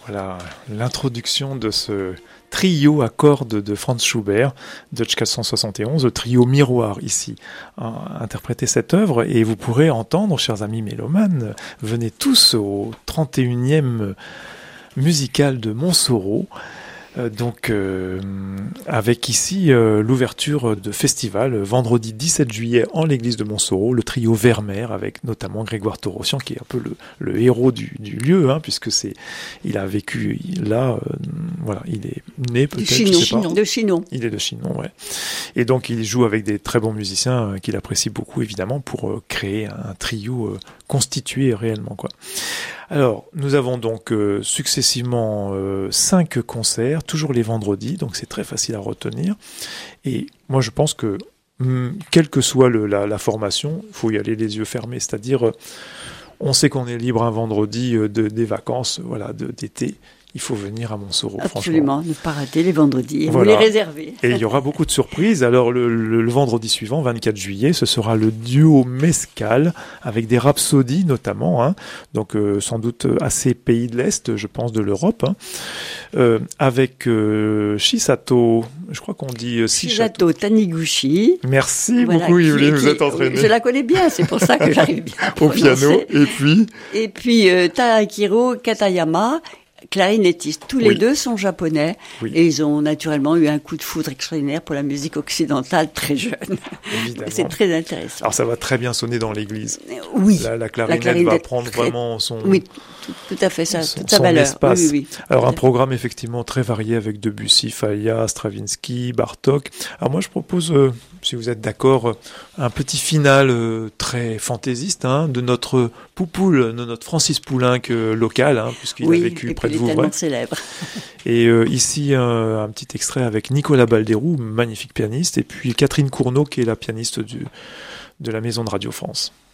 Voilà l'introduction de ce trio à cordes de Franz Schubert, Deutsch 471, le trio Miroir ici, a interprété cette œuvre, et vous pourrez entendre, chers amis mélomanes, venez tous au 31e musical de Montsoreau, avec ici l'ouverture de festival vendredi 17 juillet en l'église de Montsoreau, le trio Vermeer avec notamment Grégoire Torossian qui est un peu le héros du lieu, puisque il a vécu là, il est né peut-être, je sais pas. De Chinon. Il est de Chinon, ouais. Et donc il joue avec des très bons musiciens qu'il apprécie beaucoup évidemment pour créer un trio constitué réellement, quoi. Alors, nous avons donc successivement 5 concerts, toujours les vendredis, donc c'est très facile à retenir. Et moi, je pense que, quelle que soit la formation, il faut y aller les yeux fermés. C'est-à-dire, on sait qu'on est libre un vendredi des vacances d'été. Il faut venir à Montsoreau, Absolument, franchement. Ne pas rater les vendredis, Voilà. vous les réservez. Et il y aura beaucoup de surprises. Alors le vendredi suivant, 24 juillet, ce sera le duo Mescal, avec des rhapsodies notamment, donc sans doute assez pays de l'Est, je pense, de l'Europe, avec Shisato, je crois qu'on dit Shisato Taniguchi. Merci beaucoup, Yuli, vous êtes entraînée. Je la connais bien, c'est pour ça que j'arrive bien à au piano, et puis Taakiro Katayama, clarinettiste. Tous les deux sont japonais et ils ont naturellement eu un coup de foudre extraordinaire pour la musique occidentale très jeune. Évidemment. C'est très intéressant. Alors ça va très bien sonner dans l'église. Oui. La clarinette va prendre vraiment son... Oui, tout à fait, toute sa valeur. Espace. Oui. Alors un programme effectivement très varié avec Debussy, Falla, Stravinsky, Bartók. Alors moi je propose, si vous êtes d'accord, un petit final très fantaisiste de notre Poupoule, de notre Francis Poulenc local, puisqu'il a vécu près de Vouvray. Célèbre. Et ici un petit extrait avec Nicolas Balderou, magnifique pianiste, et puis Catherine Cournot qui est la pianiste de la Maison de Radio France.